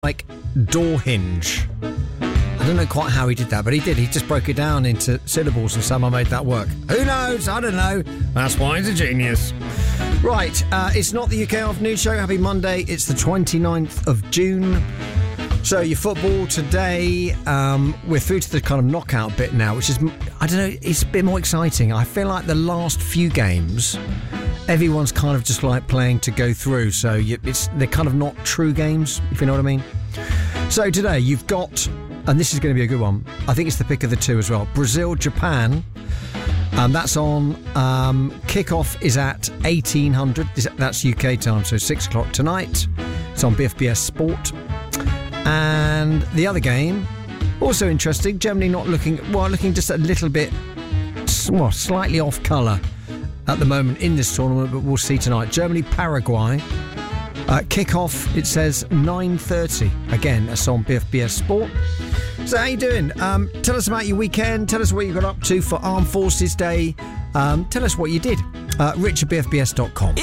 like door hinge. I don't know quite how he did that, but he did. He just broke it down into syllables and somehow made that work. Who knows? I don't know. That's why he's a genius. Right, it's not the UK Afternoon Show. Happy Monday. It's the 29th of June. So your football today, we're through to the kind of knockout bit now, which is, I don't know, it's a bit more exciting. I feel like the last few games, everyone's kind of just like playing to go through. So they're kind of not true games, if you know what I mean. So today you've got, and this is going to be a good one, I think it's the pick of the two as well, Brazil, Japan. That's on, kickoff is at 1800, that's UK time, so 6 o'clock tonight. It's on BFBS Sport. And the other game, also interesting, Germany looking just a little bit, slightly off colour at the moment in this tournament, but we'll see tonight. Germany, Paraguay. Kick-off, it says 9:30. Again, that's on BFBS Sport. So how you doing? Tell us about your weekend. Tell us what you got up to for Armed Forces Day. Tell us what you did. Rich at BFBS.com.